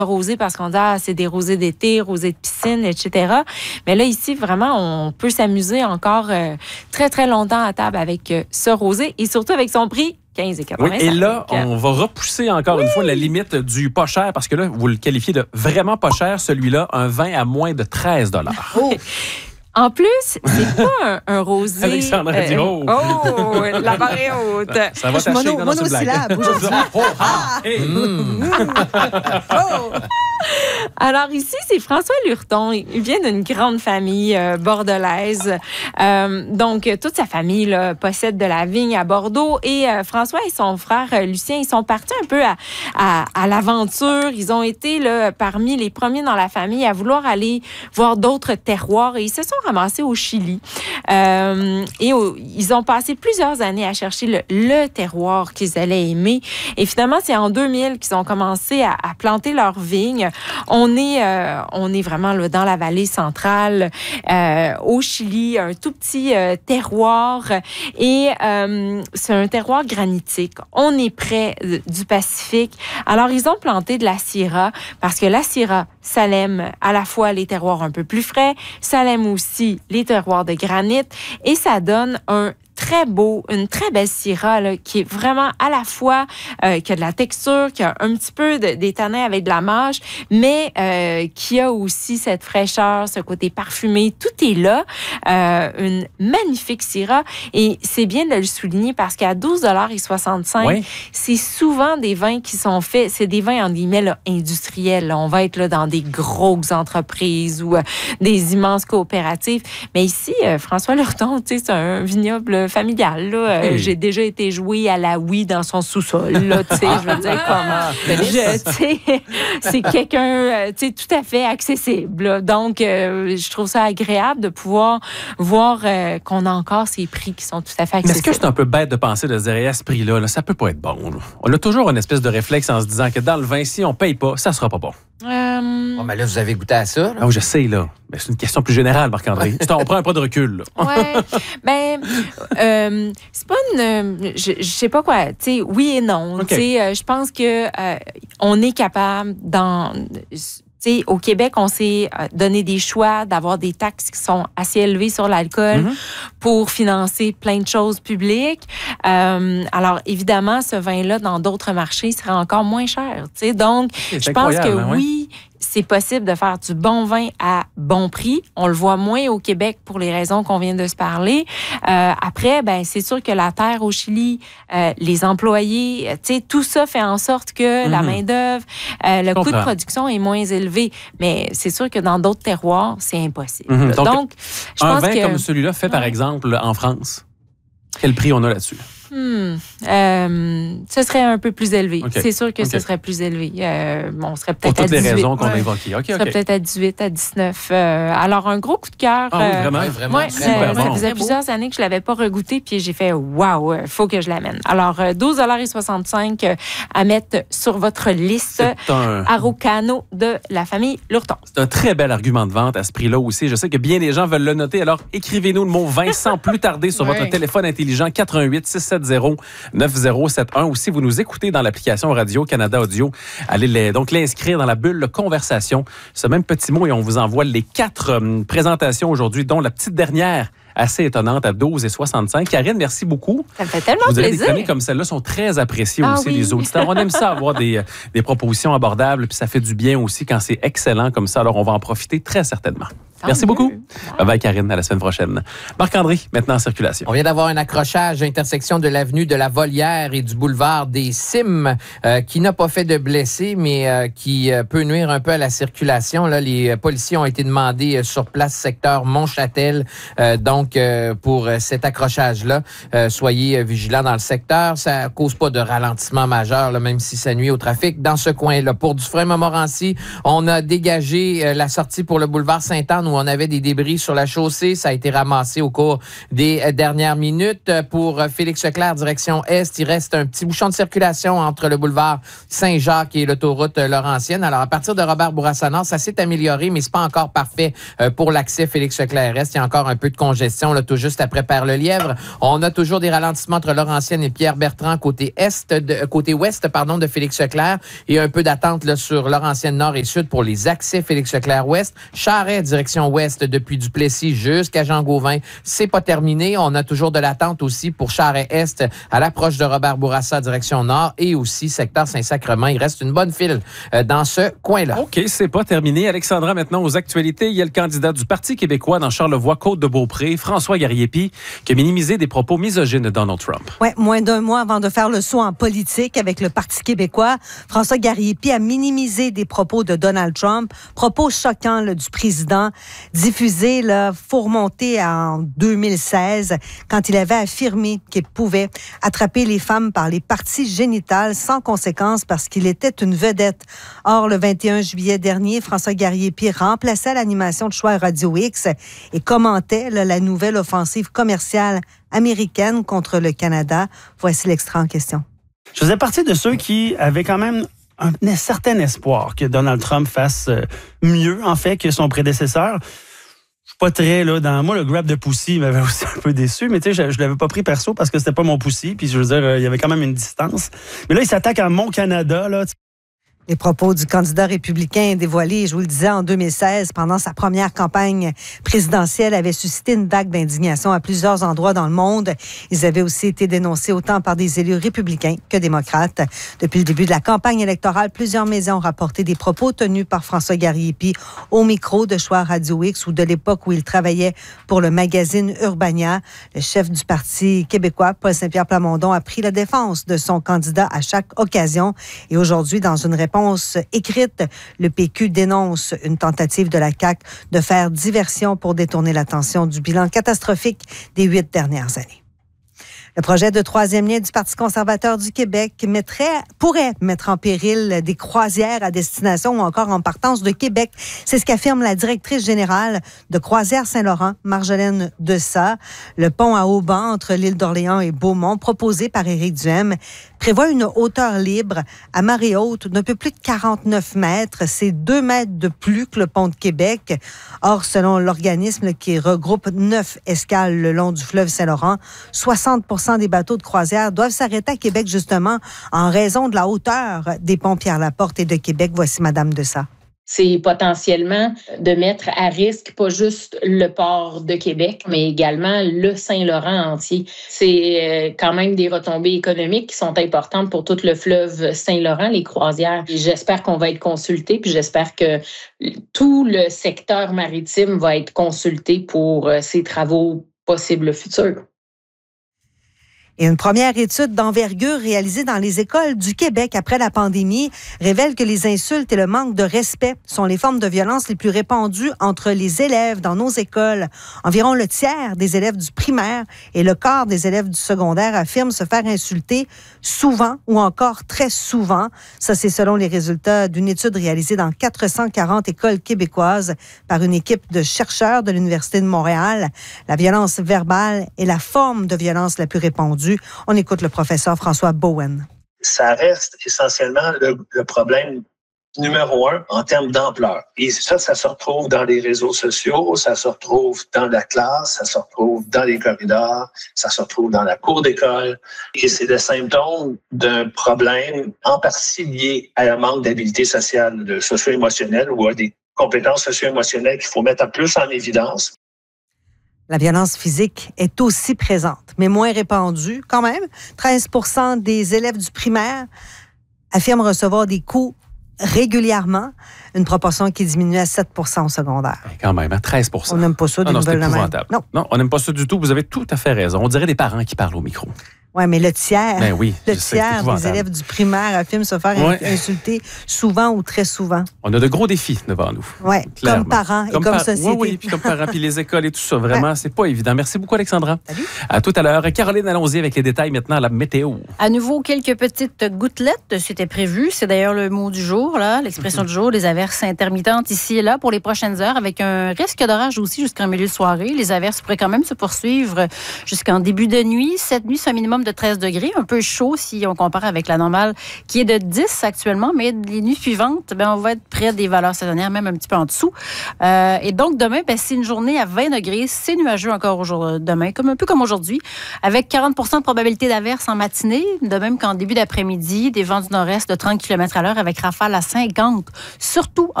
rosés parce qu'on dit c'est des rosés d'été, rosés de piscine, etc. Mais là, ici, vraiment, on peut s'amuser encore très, très longtemps à table avec ce rosé et surtout avec son prix 15,85. Oui, et là, on va repousser encore une fois la limite du pas cher parce que là, vous le qualifiez de vraiment pas cher, celui-là, un vin à moins de 13 $. Oh. En plus, c'est pas un rosé... Alexandre a dit oh! Oh, la barre est haute. Ça va tâcher dans notre blague. Alors ici, c'est François Lurton. Il vient d'une grande famille bordelaise. Donc, toute sa famille là, possède de la vigne à Bordeaux. Et François et son frère Lucien, ils sont partis un peu à l'aventure. Ils ont été là, parmi les premiers dans la famille à vouloir aller voir d'autres terroirs. Et ils se sont ramassés au Chili. Ils ont passé plusieurs années à chercher le terroir qu'ils allaient aimer. Et finalement, c'est en 2000 qu'ils ont commencé à planter leurs vignes. On est vraiment là, dans la vallée centrale, au Chili, un tout petit terroir. Et c'est un terroir granitique. On est près du Pacifique. Alors, ils ont planté de la Syrah parce que la Syrah, ça aime à la fois les terroirs un peu plus frais, ça aime aussi les terroirs de granit et ça donne une très belle Syrah là, qui est vraiment à la fois qui a de la texture, qui a un petit peu des tanins avec de la mâche, mais qui a aussi cette fraîcheur, ce côté parfumé. Tout est là. Une magnifique Syrah. Et c'est bien de le souligner parce qu'à 12,65 $, oui, c'est souvent des vins qui sont faits, c'est des vins en guillemets là, industriels. Là. On va être là, dans des grosses entreprises ou des immenses coopératives. Mais ici, François Lurton, c'est un vignoble familial. Là. J'ai déjà été jouer à la Wii dans son sous-sol. Là, je veux dire, c'est quelqu'un tout à fait accessible. Là. Donc, je trouve ça agréable de pouvoir voir qu'on a encore ces prix qui sont tout à fait accessibles. Mais est-ce que c'est un peu bête de penser de se dire, à ce prix-là, là, ça peut pas être bon? Là. On a toujours une espèce de réflexe en se disant que dans le vin, si on paye pas, ça sera pas bon. Oh, mais là, vous avez goûté à ça? Là? Oh, je sais, là. Mais c'est une question plus générale, Marc-André. On prend un pas de recul. C'est pas une... Je sais pas quoi. Tu sais, oui et non. Okay. Je pense que on est capable T'sais, au Québec, on s'est donné des choix d'avoir des taxes qui sont assez élevées sur l'alcool pour financer plein de choses publiques. Alors, évidemment, ce vin-là, dans d'autres marchés, serait encore moins cher. T'sais. Donc, je pense que oui, c'est possible de faire du bon vin à bon prix. On le voit moins au Québec pour les raisons qu'on vient de se parler. Après, c'est sûr que la terre au Chili, les employés, tout ça fait en sorte que la main-d'œuvre, le coût de production est moins élevé. Mais c'est sûr que dans d'autres terroirs, c'est impossible. Donc, je pense vin comme celui-là fait, par exemple, en France, quel prix on a là-dessus? Ce serait un peu plus élevé. Okay. C'est sûr que ce serait plus élevé. On serait peut-être pour toutes à 18. Les raisons qu'on a évoquées. On serait peut-être à 18, à 19. Alors, un gros coup de cœur. Vraiment. Ça faisait plusieurs années que je ne l'avais pas regoûté, puis j'ai fait « Wow, il faut que je l'amène ». Alors, 12,65 $ à mettre sur votre liste. Araucano de la famille Lurton. C'est un très bel argument de vente à ce prix-là aussi. Je sais que bien des gens veulent le noter. Alors, écrivez-nous le mot vin sans plus tarder sur votre téléphone intelligent 88 670 9071 ou si vous nous écoutez dans l'application Radio-Canada Audio, allez donc l'inscrire dans la bulle conversation. Ce même petit mot et on vous envoie les 4 présentations aujourd'hui, dont la petite dernière assez étonnante à 12,65 $. Karine, merci beaucoup. Ça me fait tellement plaisir. Des chroniques comme celle-là sont très appréciées aussi des auditeurs. On aime ça avoir des propositions abordables, puis ça fait du bien aussi quand c'est excellent comme ça. Alors, on va en profiter très certainement. Merci beaucoup. Bye Karine, à la semaine prochaine. Marc-André, maintenant en circulation. On vient d'avoir un accrochage à l'intersection de l'avenue de la Volière et du boulevard des Cimes qui n'a pas fait de blessés, mais qui peut nuire un peu à la circulation. Là, les policiers ont été demandés sur place, secteur Montchâtel. Donc, pour cet accrochage-là, soyez vigilants dans le secteur. Ça cause pas de ralentissement majeur, là, même si ça nuit au trafic dans ce coin-là. Pour Dufresne-Montmorency, on a dégagé la sortie pour le boulevard Sainte-Anne où on avait des débris sur la chaussée. Ça a été ramassé au cours des dernières minutes. Pour Félix Leclerc, direction Est, il reste un petit bouchon de circulation entre le boulevard Saint-Jacques et l'autoroute Laurentienne. Alors, à partir de Robert Bourassa Nord, ça s'est amélioré, mais c'est pas encore parfait pour l'accès Félix Leclerc Est. Il y a encore un peu de congestion, là, tout juste après Perle-Lièvre. On a toujours des ralentissements entre Laurentienne et Pierre-Bertrand, côté ouest, de Félix Leclerc, et un peu d'attente là, sur Laurentienne Nord et Sud pour les accès Félix Leclerc Ouest. Charest, direction Ouest, depuis Duplessis jusqu'à Jean-Gauvin. C'est pas terminé. On a toujours de l'attente aussi pour Charest-Est à l'approche de Robert Bourassa, direction Nord, et aussi secteur Saint-Sacrement. Il reste une bonne file dans ce coin-là. OK, c'est pas terminé. Alexandra, maintenant aux actualités. Il y a le candidat du Parti québécois dans Charlevoix-Côte-de-Beaupré, François Garriépi, qui a minimisé des propos misogynes de Donald Trump. Oui, moins d'un mois avant de faire le saut en politique avec le Parti québécois, François Garriépi a minimisé des propos de Donald Trump, propos choquants là, du président, diffusés, faut remonter en 2016, quand il avait affirmé qu'il pouvait attraper les femmes par les parties génitales sans conséquence parce qu'il était une vedette. Or, le 21 juillet dernier, François Garriépi remplaçait l'animation de Choix Radio X et commentait la nouvelle offensive commerciale américaine contre le Canada. Voici l'extrait en question. Je faisais partie de ceux qui avaient quand même un certain espoir que Donald Trump fasse mieux, en fait, que son prédécesseur. Je suis pas très, dans moi, le grab de Poussy m'avait aussi un peu déçu, mais tu sais, je l'avais pas pris perso parce que c'était pas mon Poussy, puis je veux dire, il y avait quand même une distance. Mais là, il s'attaque à mon Canada, là. Les propos du candidat républicain dévoilés, je vous le disais, en 2016, pendant sa première campagne présidentielle, avaient suscité une vague d'indignation à plusieurs endroits dans le monde. Ils avaient aussi été dénoncés autant par des élus républicains que démocrates. Depuis le début de la campagne électorale, plusieurs médias ont rapporté des propos tenus par François Garriépi au micro de Choix Radio X ou de l'époque où il travaillait pour le magazine Urbania. Le chef du Parti québécois, Paul Saint-Pierre Plamondon, a pris la défense de son candidat à chaque occasion. Et aujourd'hui, dans une réponse écrite, le PQ dénonce une tentative de la CAQ de faire diversion pour détourner l'attention du bilan catastrophique des 8 dernières années. Le projet de troisième lien du Parti conservateur du Québec pourrait mettre en péril des croisières à destination ou encore en partance de Québec. C'est ce qu'affirme la directrice générale de Croisières Saint-Laurent, Marjolaine Dessat. Le pont à Auban entre l'île d'Orléans et Beaumont, proposé par Éric Duhem, prévoit une hauteur libre à marée haute d'un peu plus de 49 mètres. C'est 2 mètres de plus que le pont de Québec. Or, selon l'organisme qui regroupe 9 escales le long du fleuve Saint-Laurent, 60% des bateaux de croisière doivent s'arrêter à Québec justement en raison de la hauteur des ponts Pierre-Laporte et de Québec. Voici Madame Dessat. C'est potentiellement de mettre à risque pas juste le port de Québec, mais également le Saint-Laurent entier. C'est quand même des retombées économiques qui sont importantes pour tout le fleuve Saint-Laurent, les croisières. Et j'espère qu'on va être consulté, puis j'espère que tout le secteur maritime va être consulté pour ces travaux possibles futurs. Et une première étude d'envergure réalisée dans les écoles du Québec après la pandémie révèle que les insultes et le manque de respect sont les formes de violence les plus répandues entre les élèves dans nos écoles. Environ le tiers des élèves du primaire et le quart des élèves du secondaire affirment se faire insulter souvent ou encore très souvent. Ça, c'est selon les résultats d'une étude réalisée dans 440 écoles québécoises par une équipe de chercheurs de l'Université de Montréal. La violence verbale est la forme de violence la plus répandue. On écoute le professeur François Bowen. Ça reste essentiellement le problème numéro 1 en termes d'ampleur. Et ça se retrouve dans les réseaux sociaux, ça se retrouve dans la classe, ça se retrouve dans les corridors, ça se retrouve dans la cour d'école. Et c'est le symptôme d'un problème en partie lié à un manque d'habileté sociale, socio-émotionnelle ou à des compétences socio-émotionnelles qu'il faut mettre plus en évidence. La violence physique est aussi présente, mais moins répandue quand même. 13% des élèves du primaire affirment recevoir des coups régulièrement, une proportion qui diminue à 7% au secondaire. Quand même, à 13%. On n'aime pas ça, des nouvelles de même. Non, on n'aime pas ça du tout. Vous avez tout à fait raison. On dirait des parents qui parlent au micro. Oui, mais le tiers, Ben oui, le je sais, c'est tiers des épouvantable. élèves du primaire affirment se faire insulter souvent ou très souvent. On a de gros défis devant nous. Oui, Clairement. comme parents et comme société. Oui, puis comme parents, puis les écoles et tout ça. Vraiment, c'est pas évident. Merci beaucoup, Alexandra. Salut. À tout à l'heure. Caroline, allons-y avec les détails maintenant à la météo. À nouveau, quelques petites gouttelettes, c'était prévu. C'est d'ailleurs le mot du jour, là, l'expression du jour, des averses intermittentes ici et là pour les prochaines heures, avec un risque d'orage aussi jusqu'en milieu de soirée. Les averses pourraient quand même se poursuivre jusqu'en début de nuit. Cette nuit, c'est un minimum de 13 degrés, un peu chaud si on compare avec la normale qui est de 10 actuellement, mais les nuits suivantes, on va être près des valeurs saisonnières, même un petit peu en dessous. Et donc, demain, c'est une journée à 20 degrés. C'est nuageux encore demain, un peu comme aujourd'hui, avec 40 de probabilité d'averse en matinée, de même qu'en début d'après-midi, des vents du nord-est de 30 km à l'heure avec rafales à 50, surtout